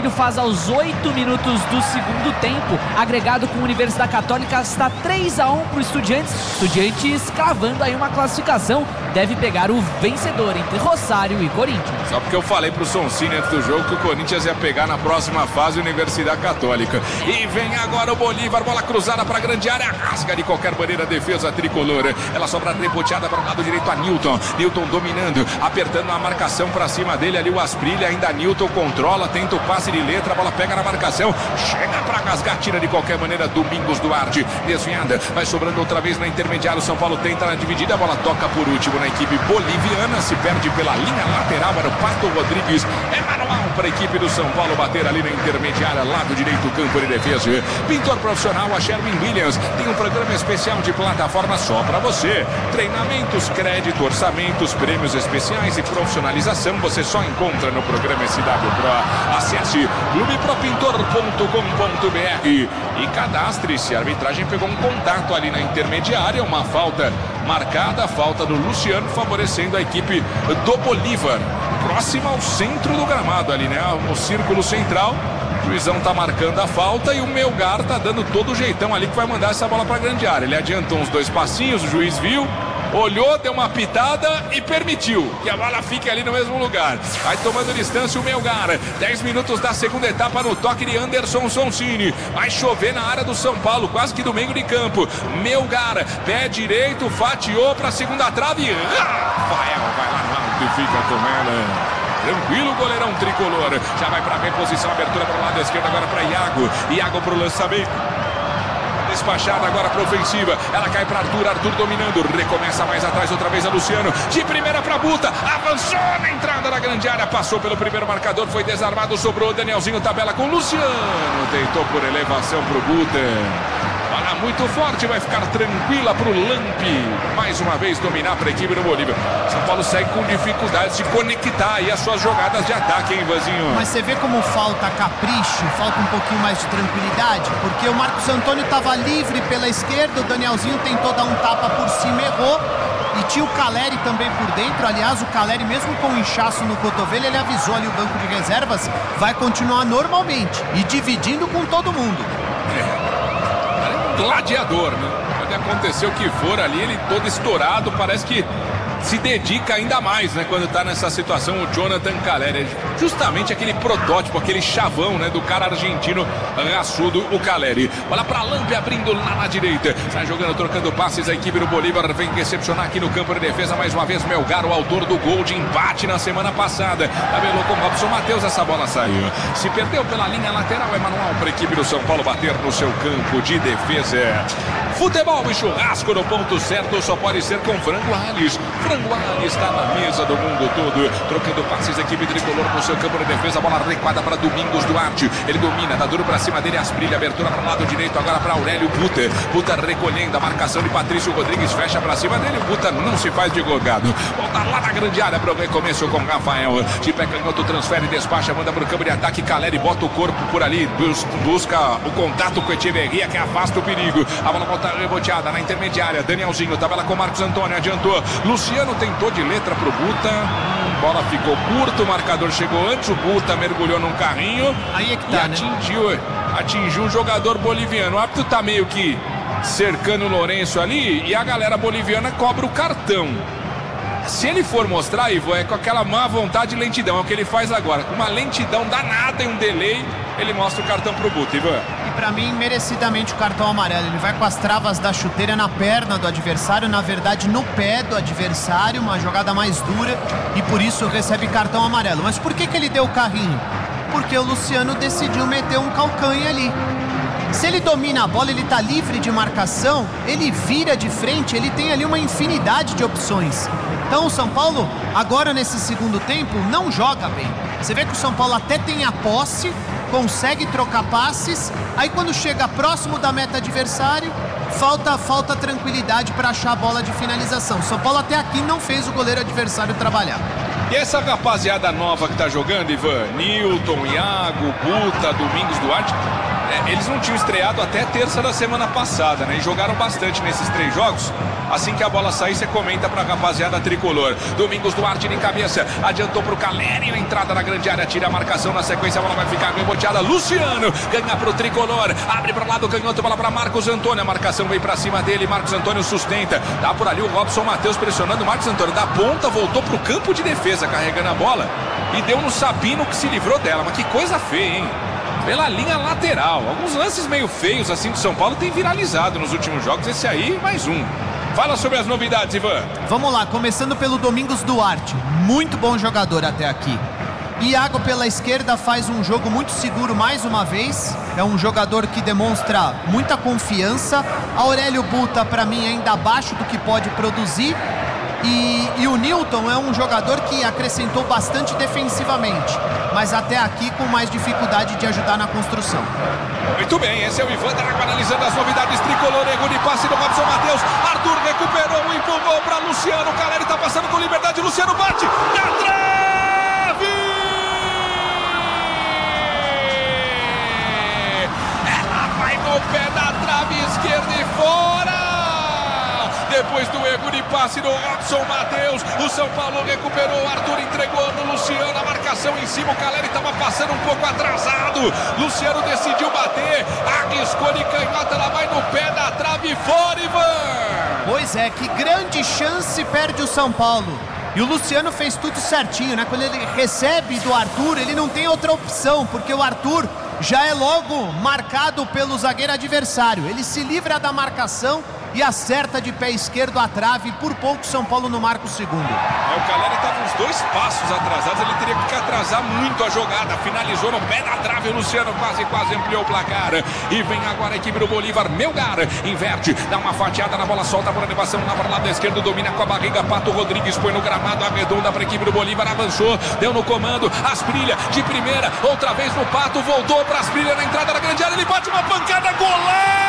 Cruzeiro faz aos 8 minutos do segundo tempo. Agregado com a Universidade Católica, está 3-1 para o Estudiantes. Estudiantes cravando aí uma classificação. Deve pegar o vencedor entre Rosário e Corinthians. Só porque eu falei pro Soncini antes do jogo que o Corinthians ia pegar na próxima fase a Universidade Católica. E vem agora o Bolívar, bola cruzada para a grande área, rasga de qualquer maneira a defesa tricolor. Ela sobra reboteada para o lado direito a Newton. Newton dominando, apertando a marcação para cima dele ali o Asprilha, ainda Newton controla, tenta o passe de letra, a bola pega na marcação, chega para rasgar, tira de qualquer maneira Domingos Duarte, desviada, vai sobrando outra vez na intermediária, o São Paulo tenta na dividida, a bola toca por último na equipe boliviana, se perde pela linha lateral, era o Pato Rodrigues, é manual para a equipe do São Paulo bater ali na intermediária, lado direito, campo de defesa. Pintor profissional, a Sherwin Williams, tem um programa especial de plataforma só para você, treinamentos, crédito, orçamentos, prêmios especiais e profissionalização, você só encontra no programa SW Pro. Acesse clubepropintor.com.br e cadastre-se. A arbitragem pegou um contato ali na intermediária, uma falta marcada, a falta do Luciano, favorecendo a equipe do Bolívar, próxima ao centro do gramado ali, né? No círculo central. O juizão tá marcando a falta e o Melgar tá dando todo o jeitão ali que vai mandar essa bola pra grande área. Ele adiantou uns 2 passinhos, o juiz viu, olhou, deu uma pitada e permitiu que a bola fique ali no mesmo lugar. Vai tomando distância o Melgar. 10 minutos da segunda etapa no toque de Anderson Soncini. Vai chover na área do São Paulo, quase que do meio de campo. Melgar, pé direito, fatiou pra segunda trave. Rafael vai lá no alto e fica com ela. Tranquilo, goleirão tricolor. Já vai pra reposição, abertura para o lado esquerdo agora para Iago. Iago pro lançamento. Despachada agora para ofensiva. Ela cai para Arthur. Arthur dominando. Recomeça mais atrás outra vez a Luciano. De primeira para Buta. Avançou na entrada da grande área. Passou pelo primeiro marcador. Foi desarmado. Sobrou o Danielzinho. Tabela com Luciano. Tentou por elevação para o Buta. Bola muito forte. Vai ficar tranquila para o Lampi. Mais uma vez dominar para a equipe do Bolívar. São Paulo segue com dificuldades de conectar aí as suas jogadas de ataque, hein, Ivanzinho? Mas você vê como falta capricho, falta um pouquinho mais de tranquilidade, porque o Marcos Antônio estava livre pela esquerda, o Danielzinho tentou dar um tapa por cima, errou, e tinha o Caleri também por dentro. Aliás, o Caleri, mesmo com um inchaço no cotovelo, ele avisou ali o banco de reservas, vai continuar normalmente e dividindo com todo mundo. Gladiador, né? Pode acontecer o que for ali, ele todo estourado, parece que se dedica ainda mais, né? Quando tá nessa situação, o Jonathan Caleri, justamente aquele protótipo, aquele chavão, né? Do cara argentino raçudo, o Caleri. Bola pra Lampe, abrindo lá na direita, sai jogando, trocando passes, a equipe do Bolívar vem recepcionar aqui no campo de defesa, mais uma vez Melgar, o autor do gol de empate na semana passada, tabelou com Robson Matheus, essa bola saiu, se perdeu pela linha lateral, é manual para a equipe do São Paulo bater no seu campo de defesa. Futebol e churrasco no ponto certo só pode ser com Frango Alves. Frango Alves está na mesa do mundo todo, trocando passes, a equipe tricolor no seu campo de defesa, bola recuada para Domingos Duarte, ele domina, dá duro para cima dele, Asprilha, abertura para o lado direito, agora para Aurélio Buta, Buta recolhendo a marcação de Patrício Rodrigues, fecha para cima dele, o Buta não se faz de gogado, volta lá na grande área para o recomeço com Rafael, de pé canhoto, transfere, despacha, manda para o campo de ataque, Caleri bota o corpo por ali, busca o contato com Echeverria, que afasta o perigo, a bola volta reboteada na intermediária, Danielzinho, tabela com Marcos Antônio, adiantou, Luciano tentou de letra pro Buta, bola ficou curta, o marcador chegou antes, o Buta mergulhou num carrinho, aí é que tá, e atingiu o jogador boliviano. O árbitro tá meio que cercando o Lourenço ali e a galera boliviana cobra o cartão. Se ele for mostrar, Ivo, é com aquela má vontade e lentidão, é o que ele faz agora, com uma lentidão danada e um delay, ele mostra o cartão pro Buta, Ivan. Pra mim, merecidamente o cartão amarelo. Ele vai com as travas da chuteira na perna do adversário, na verdade no pé do adversário, uma jogada mais dura, e por isso recebe cartão amarelo. Mas por que ele deu o carrinho? Porque o Luciano decidiu meter um calcanha ali. Se ele domina a bola, ele tá livre de marcação, ele vira de frente, ele tem ali uma infinidade de opções. Então o São Paulo, agora nesse segundo tempo, não joga bem. Você vê que o São Paulo até tem a posse, consegue trocar passes, aí quando chega próximo da meta adversário, falta tranquilidade para achar a bola de finalização. São Paulo até aqui não fez o goleiro adversário trabalhar. E essa rapaziada nova que tá jogando, Ivan, Newton, Iago, Buta, Domingos Duarte, Eles não tinham estreado até terça da semana passada, né? E jogaram bastante nesses 3 jogos. Assim que a bola sair, você comenta pra rapaziada tricolor. Domingos Duarte em cabeça, adiantou pro Caleri, a entrada na grande área, tira a marcação, na sequência a bola vai ficar reboteada. Luciano ganha pro tricolor, abre pro lado canhoto, bola pra Marcos Antônio, a marcação vem pra cima dele, Marcos Antônio sustenta, dá por ali o Robson Matheus pressionando o Marcos Antônio, da ponta, voltou pro campo de defesa, carregando a bola e deu no Sabino, que se livrou dela. Mas que coisa feia, hein? Pela linha lateral, alguns lances meio feios assim do São Paulo tem viralizado nos últimos jogos, esse aí mais um. Fala sobre as novidades, Ivan. Vamos lá, começando pelo Domingos Duarte, muito bom jogador até aqui. Iago pela esquerda faz um jogo muito seguro mais uma vez, é um jogador que demonstra muita confiança. Aurélio Buta, para mim, ainda abaixo do que pode produzir. E o Newton é um jogador que acrescentou bastante defensivamente, mas até aqui com mais dificuldade de ajudar na construção. Muito bem, esse é o Ivan Drago analisando as novidades tricolor. Erro de passe do Robson Matheus, Arthur recuperou, empurrou para Luciano, o Caleri tá passando com liberdade, Luciano bate na trave! Ela vai no pé da trave esquerda e fora! Depois do erro de passe do Robson Matheus, o São Paulo recuperou, o Arthur entregou no Luciano, a marcação em cima, o Caleri estava passando um pouco atrasado, Luciano decidiu bater, arriscou de canhota, ela vai no pé da trave, fora, Ivan! Pois é, que grande chance perde o São Paulo. E o Luciano fez tudo certinho, né? Quando ele recebe do Arthur, ele não tem outra opção, porque o Arthur já é logo marcado pelo zagueiro adversário. Ele se livra da marcação e acerta de pé esquerdo a trave, por pouco São Paulo no marco segundo. O Caleri estava uns 2 passos atrasados, ele teria que atrasar muito a jogada, finalizou no pé da trave, o Luciano quase ampliou o placar, e vem agora a equipe do Bolívar, Melgar, inverte, dá uma fatiada na bola, solta por elevação lá para o lado esquerdo, domina com a barriga, Pato Rodrigues põe no gramado, arredonda para a equipe do Bolívar, avançou, deu no comando, Asprilha de primeira, outra vez no Pato, voltou para Asprilha na entrada da grande área, ele bate uma pancada, golaço!